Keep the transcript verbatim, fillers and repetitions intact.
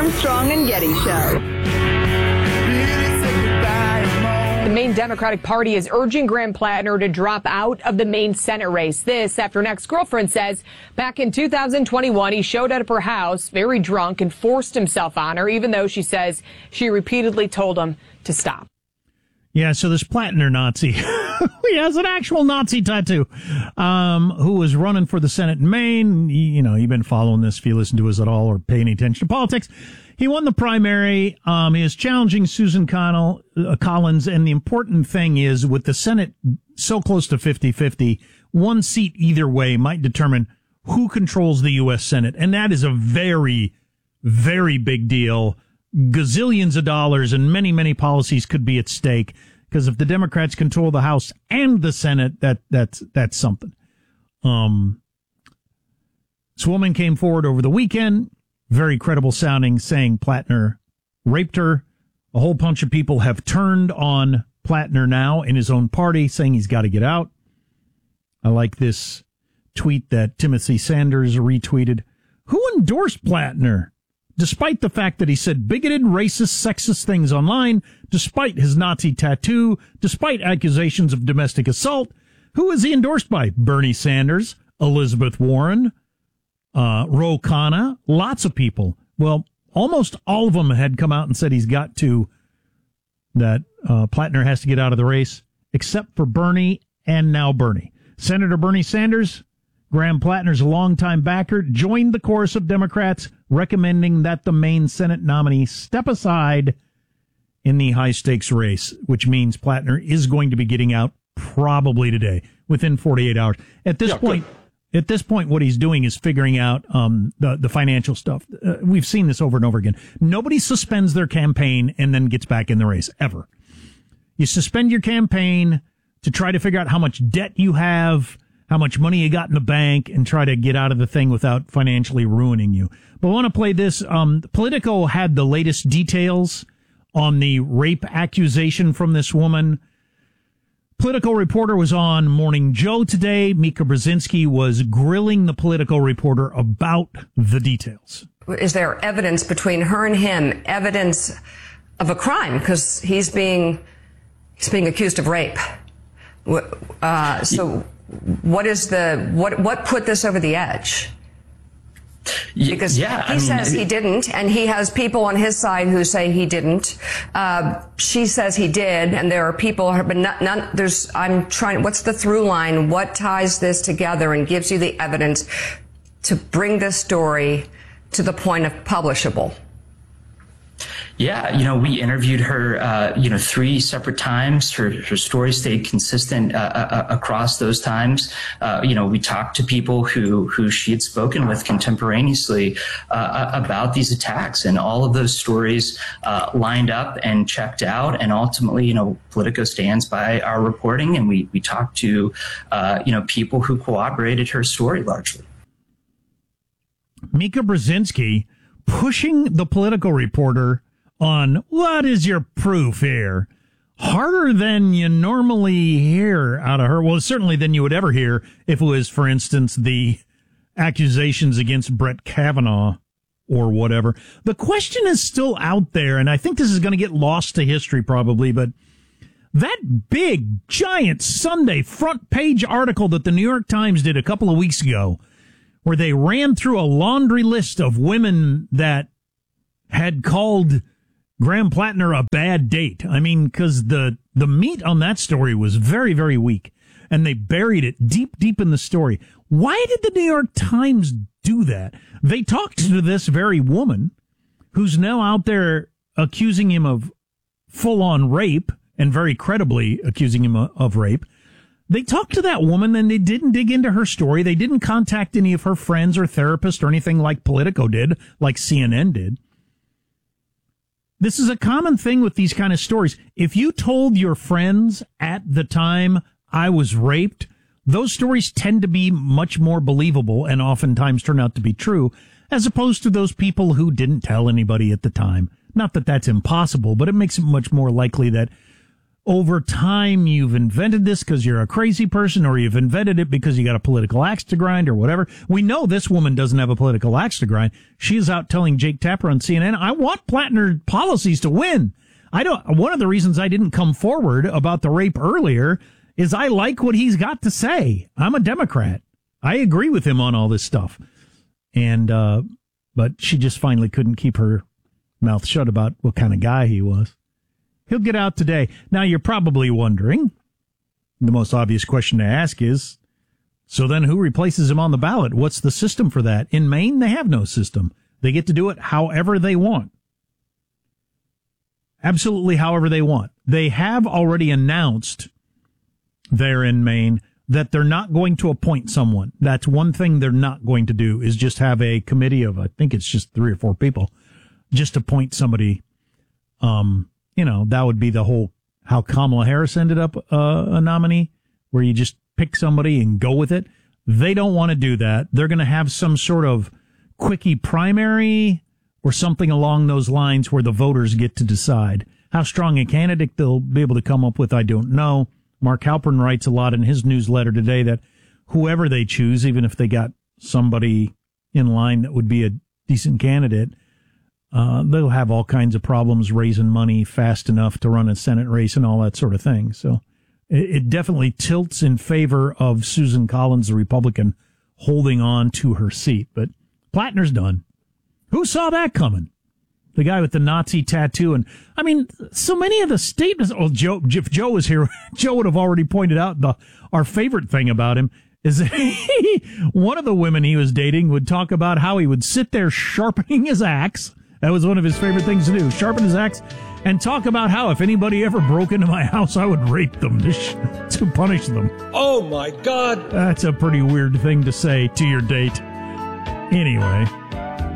Armstrong and Getty Show. The Maine Democratic Party is urging Graham Plattner to drop out of the Maine Senate race. This after an ex-girlfriend says back in two thousand twenty-one, he showed up at her house very drunk and forced himself on her, even though she says she repeatedly told him to stop. Yeah, so this Plattner Nazi, he has an actual Nazi tattoo, um, who was running for the Senate in Maine. You know, you've been following this if you listen to us at all or pay any attention to politics. He won the primary. Um, he is challenging Susan Connell, uh, Collins, and the important thing is with the Senate so close to fifty-fifty, one seat either way might determine who controls the U S Senate, and that is a very, very big deal. Gazillions of dollars and many, many policies could be at stake because if the Democrats control the House and the Senate, that that's that's something. Um, this woman came forward over the weekend, very credible sounding, saying Plattner raped her. A whole bunch of people have turned on Plattner now in his own party, saying he's got to get out. I like this tweet that Timothy Sanders retweeted. Who endorsed Plattner? Despite the fact that he said bigoted, racist, sexist things online, despite his Nazi tattoo, despite accusations of domestic assault, who is he endorsed by? Bernie Sanders, Elizabeth Warren, uh, Ro Khanna, lots of people. Well, almost all of them had come out and said he's got to, that uh, Plattner has to get out of the race, except for Bernie and now Bernie. Senator Bernie Sanders, Graham Plattner's longtime backer, joined the chorus of Democrats recommending that the Maine Senate nominee step aside in the high-stakes race, which means Plattner is going to be getting out probably today, within forty-eight hours. At this yeah, point, good. at this point, what he's doing is figuring out um, the the financial stuff. Uh, we've seen this over and over again. Nobody suspends their campaign and then gets back in the race, ever. You suspend your campaign to try to figure out how much debt you have, how much money you got in the bank, and try to get out of the thing without financially ruining you. But I want to play this. Um, Politico had the latest details on the rape accusation from this woman. Politico reporter was on Morning Joe today. Mika Brzezinski was grilling the Politico reporter about the details. Is there evidence between her and him, evidence of a crime? Because he's being, he's being accused of rape. Uh, so... What is the what? What put this over the edge? Because yeah, he I mean, says he didn't, and he has people on his side who say he didn't. Uh, she says he did, and there are people, but not, none. There's. I'm trying. What's the through line? What ties this together and gives you the evidence to bring this story to the point of publishable? Yeah, you know, we interviewed her, uh, you know, three separate times. Her, her story stayed consistent uh, uh, across those times. Uh, you know, we talked to people who, who she had spoken with contemporaneously uh, about these attacks, and all of those stories uh, lined up and checked out. And ultimately, you know, Politico stands by our reporting, and we, we talked to, uh, you know, people who corroborated her story largely. Mika Brzezinski pushing the Politico reporter on what is your proof here? Harder than you normally hear out of her. Well, certainly than you would ever hear if it was, for instance, the accusations against Brett Kavanaugh or whatever. The question is still out there, and I think this is going to get lost to history probably, but that big, giant Sunday front page article that the New York Times did a couple of weeks ago, where they ran through a laundry list of women that had called Graham Plattner a bad date. I mean, because the, the meat on that story was very, very weak, and they buried it deep, deep in the story. Why did the New York Times do that? They talked to this very woman who's now out there accusing him of full-on rape, and very credibly accusing him of rape. They talked to that woman, and they didn't dig into her story. They didn't contact any of her friends or therapists or anything like Politico did, like C N N did. This is a common thing with these kind of stories. If you told your friends at the time I was raped, those stories tend to be much more believable and oftentimes turn out to be true, as opposed to those people who didn't tell anybody at the time. Not that that's impossible, but it makes it much more likely that over time you've invented this because you're a crazy person, or you've invented it because you got a political axe to grind or whatever. We know this woman doesn't have a political axe to grind. She is out telling Jake Tapper on C N N, I want Plattner policies to win. I don't, one of the reasons I didn't come forward about the rape earlier is I like what he's got to say. I'm a Democrat. I agree with him on all this stuff. And, uh, but she just finally couldn't keep her mouth shut about what kind of guy he was. He'll get out today. Now, you're probably wondering, the most obvious question to ask is, so then who replaces him on the ballot? What's the system for that? In Maine, they have no system. They get to do it however they want. Absolutely however they want. They have already announced there in Maine that they're not going to appoint someone. That's one thing they're not going to do, is just have a committee of, I think it's just three or four people, just appoint somebody. Um, you know, that would be the whole, how Kamala Harris ended up uh, a nominee, where you just pick somebody and go with it. They don't want to do that. They're going to have some sort of quickie primary or something along those lines where the voters get to decide. How strong a candidate they'll be able to come up with, I don't know. Mark Halpern writes a lot in his newsletter today that whoever they choose, even if they got somebody in line that would be a decent candidate, uh, they'll have all kinds of problems raising money fast enough to run a Senate race and all that sort of thing. So it, it definitely tilts in favor of Susan Collins, the Republican, holding on to her seat. But Plattner's done. Who saw that coming? The guy with the Nazi tattoo. And I mean, so many of the statements. Oh, Joe, if Joe was here, Joe would have already pointed out the, our favorite thing about him is that he, one of the women he was dating would talk about how he would sit there sharpening his axe. That was one of his favorite things to do, sharpen his axe, and talk about how if anybody ever broke into my house, I would rape them to, sh- to punish them. Oh, my God. That's a pretty weird thing to say to your date. Anyway.